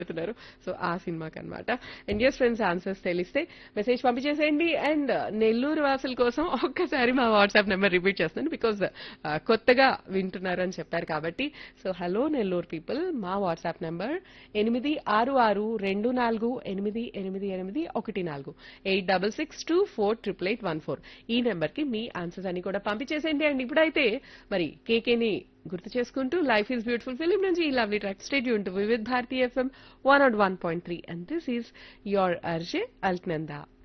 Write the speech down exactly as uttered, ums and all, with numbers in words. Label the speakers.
Speaker 1: పెడుతున్నారు. సో ఆ సినిమాకి అనమాట. అండ్ ఎస్ ఫ్రెండ్స్, ఆన్సర్స్ తెలిస్తే మెసేజ్ పంపించేసేయండి. అండ్ నెల్లూరు వాసుల కోసం ఒక్కసారి మా వాట్సాప్ నెంబర్ రిపీట్ చేస్తున్నాను, బికాజ్ కొత్తగా వింటున్నారు అని చెప్పారు కాబట్టి. సో హలో నెల్లూరు పీపుల్, మా వాట్సాప్ నెంబర్ ఎనిమిది ఆరు ఆరు రెండు నాలుగు ఎనిమిది ఎనిమిది ఎనిమిది ఒకటి నాలుగు eight double six two four triple eight one four ఈ నెంబర్ కి మీ ఆన్సర్స్ అని కూడా పంపించేసేయండి. అండ్ ఇప్పుడైతే మరి కేకేని గుర్తు చేసుకుంటూ లైఫ్ ఈజ్ బ్యూటిఫుల్ ఫిలిం నుంచి ఈ lovely track state Yoon to with Bharati FM one not one point three and this is your RJ Alaknanda.